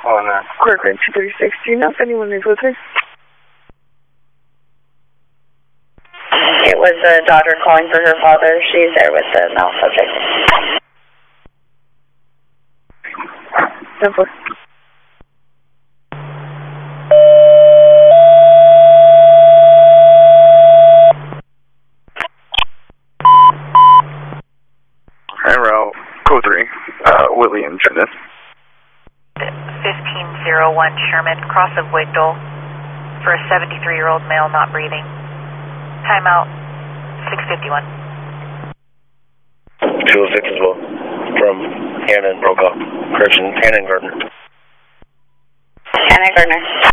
On Corcoran 236. Do you know if anyone is with her? It was a daughter calling for her father. She's there with the male subject. Simple. Hi, Route Code 3, Willie and Janice. 1501 Sherman, cross of Wigdal, for a 73-year-old male not breathing. Timeout, 6:51. 206 as well, from Hannah and Brokaw. Correction, Hannah and Gardner. Hannah Gardner.